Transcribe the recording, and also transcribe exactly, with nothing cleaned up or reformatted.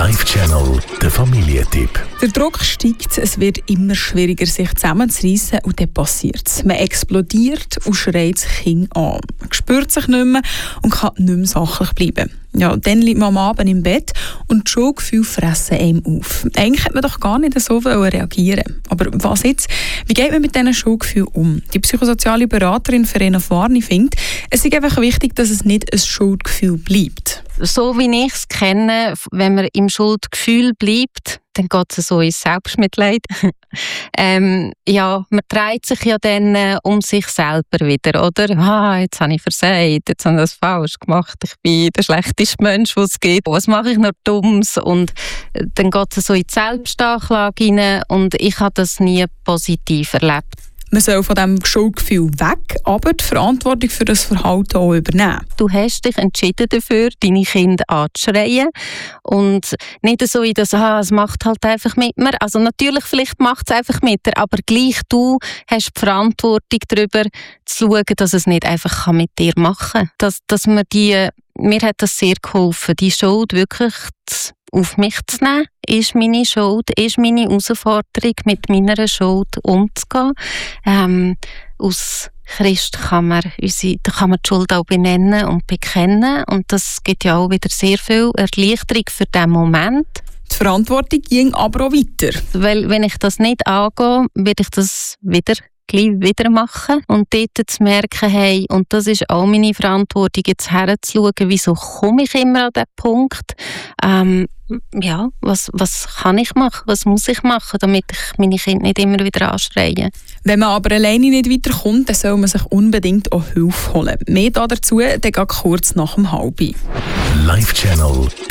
Live-Channel, der Familientipp. Der Druck steigt, es wird immer schwieriger, sich zusammenzureissen und dann passiert es. Man explodiert und schreit das Kind an. Man spürt sich nicht mehr und kann nicht mehr sachlich bleiben. Ja, dann liegt man am Abend im Bett und die Schuldgefühle fressen einem auf. Eigentlich hätte man doch gar nicht so reagieren. Aber was jetzt? Wie geht man mit diesen Schuldgefühlen um? Die psychosoziale Beraterin Verena Farni findet, es ist einfach wichtig, dass es nicht ein Schuldgefühl bleibt. So wie ich es kenne, wenn man im Schuldgefühl bleibt, dann geht es so ins Selbstmitleid. ähm, ja, man dreht sich ja dann äh, um sich selber wieder, oder? Ah, jetzt habe ich versagt, jetzt habe ich das falsch gemacht, ich bin der schlechteste Mensch, den es gibt. Was mache ich noch Dummes? Und äh, dann geht es so in die Selbstanklage rein und ich habe das nie positiv erlebt. Man soll von diesem Schuldgefühl weg, aber die Verantwortung für das Verhalten auch übernehmen. Du hast dich entschieden dafür, deine Kinder anzuschreien. Und nicht so, dass ah, es macht halt einfach mit mir. Also natürlich, vielleicht macht es einfach mit dir, aber gleich du hast die Verantwortung darüber, zu schauen, dass es nicht einfach mit dir machen kann. Dass, dass man die, mir hat das sehr geholfen, die Schuld wirklich zu auf mich zu nehmen, ist meine Schuld, ist meine Herausforderung, mit meiner Schuld umzugehen. Ähm, aus Christ kann man, unsere, da kann man die Schuld auch benennen und bekennen und das gibt ja auch wieder sehr viel Erleichterung für diesen Moment. Die Verantwortung ging aber auch weiter. Weil wenn ich das nicht angehe, werde ich das wieder gleich wieder machen und dort zu merken, hey, und das ist auch meine Verantwortung, jetzt herzuschauen, wieso komme ich immer an diesen Punkt, ähm, ja, was, was kann ich machen, was muss ich machen, damit ich meine Kinder nicht immer wieder anschreie. Wenn man aber alleine nicht weiterkommt, dann soll man sich unbedingt auch Hilfe holen. Mehr dazu, dann geht kurz nach dem Halbi. Live-Channel,